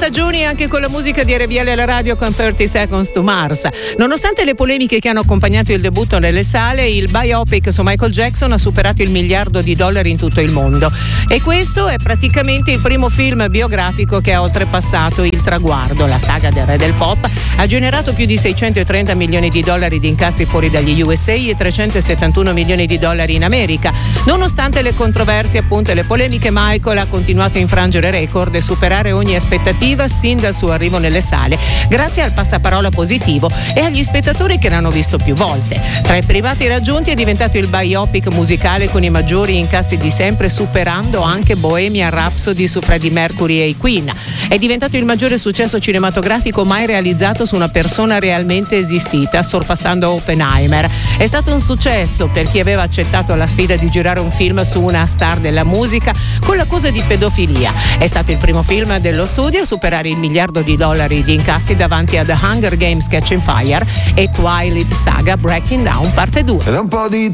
stagioni anche con la musica di RBL alla radio con 30 Seconds to Mars. Nonostante le polemiche che hanno accompagnato il debutto nelle sale, il biopic su Michael Jackson ha superato il $1 miliardo in tutto il mondo. E questo è praticamente il primo film biografico che ha oltrepassato il traguardo. La saga del re del pop ha generato più di $630 milioni di incassi fuori dagli USA e $371 milioni in America. Nonostante le controversie, appunto, e le polemiche, Michael ha continuato a infrangere record e superare ogni aspettativa sin dal suo arrivo nelle sale, grazie al passaparola positivo e agli spettatori che l'hanno visto più volte. Tra i privati raggiunti è diventato il biopic musicale con i maggiori incassi di sempre, superando anche Bohemian Rhapsody su Freddie Mercury e i Queen. È diventato il maggiore successo cinematografico mai realizzato su una persona realmente esistita, sorpassando Oppenheimer. È stato un successo per chi aveva accettato la sfida di girare un film su una star della musica con l'accusa di pedofilia. È stato il primo film dello studio a superare il $1 miliardo di incassi davanti a The Hunger Games Catching Fire e Twilight Saga Breaking Down parte 2. Da un po' di